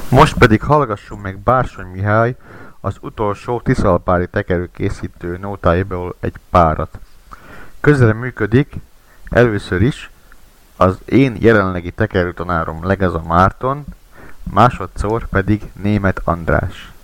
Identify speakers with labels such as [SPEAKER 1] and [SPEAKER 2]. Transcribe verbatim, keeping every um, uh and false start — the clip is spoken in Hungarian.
[SPEAKER 1] Most pedig hallgassunk meg Bársony Mihály az utolsó tiszalpári tekerőkészítő nótáiból egy párat. Közre működik először is az én jelenlegi tekerőtanárom Legeza Márton, másodszor pedig Németh András.